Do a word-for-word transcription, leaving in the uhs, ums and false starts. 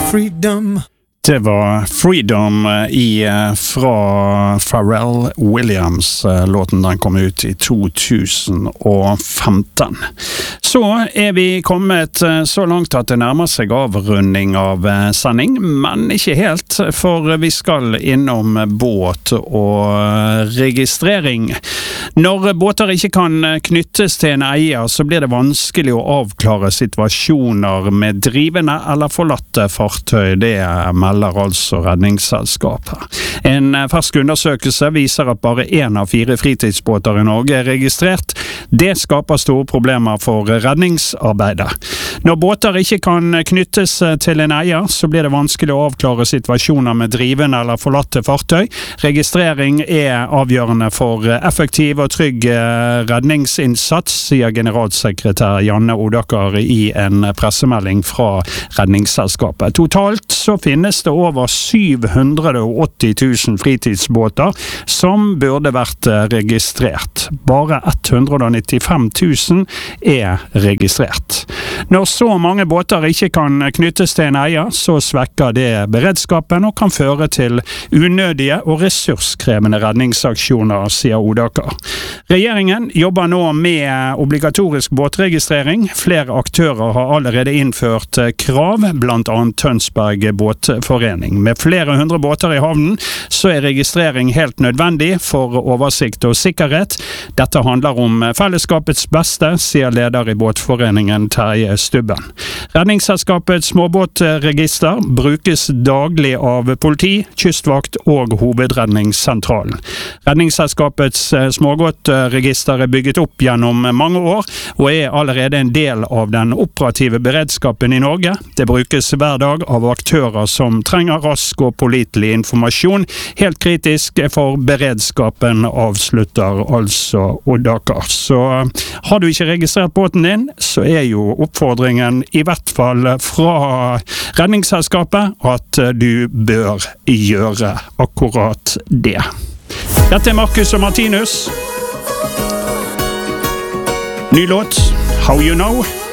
freedom. Det var Freedom i, fra Pharrell Williams. Låten den kom ut i to tusen femten. Så er vi kommet så langt at det nærmer seg avrunding av sending, men ikke helt, for vi skal innom båt og registrering. Når båter ikke kan knyttes til en eier, så blir det vanskelig å avklare situasjoner med drivende eller forlatte fartøy. Det melder altså Redningsselskapet. En fersk undersøkelse viser at bare en av fire fritidsbåter i Norge er registrert. Det skaper store problemer for redningsarbeidet. Når båter ikke kan knyttes til en eier, så blir det vanskelig å avklare situasjoner med drivende eller forlatte fartøy. Registrering er avgjørende for effektiv og trygg redningsinnsats, sier generalsekretær Janne Odaker i en pressemelding fra Redningsselskapet. Totalt så finnes det over syv hundre og åtti tusen fritidsbåter som burde vært registrert. Bare hundre og nittifem tusen er registrert. Når så mange båter ikke kan knyttes til en eier, så svekker det beredskapen og kan føre til unødige og ressurskrevende redningsaksjoner, sier Odaker. Regjeringen jobber nå med obligatorisk båtregistrering. Flere aktører har allerede innført krav, blant annet Tønsberg Båtforening. Med flere hundre båter i havnen, så er registrering helt nødvendig for oversikt og sikkerhet. Dette handler om fellesskapets beste, sier leder i Båtforeningen Terje Stubben. Redningsselskapets småbåtregister brukes daglig av politi, kystvakt og hovedredningssentralen. Redningsselskapets småbåtregister er bygget opp gjennom mange år, og er allerede en del av den operative beredskapen i Norge. Det brukes hver dag av aktører som trenger rask og pålitelig informasjon. Helt kritisk for beredskapen, avslutter altså Odaker. Så har du ikke registrert båten din, så er jo oppfordringen i hvert fall fra Redningsselskapet at du bør gjøre akkurat det. Dette er Markus og Martinus. Ny låt, How You Know.